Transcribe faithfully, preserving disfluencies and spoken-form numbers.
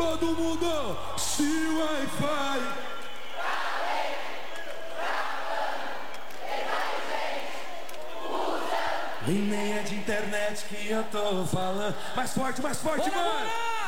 Todo mundo se Wi-Fi. E nem é de internet que eu tô falando. Mais forte, mais forte, mano.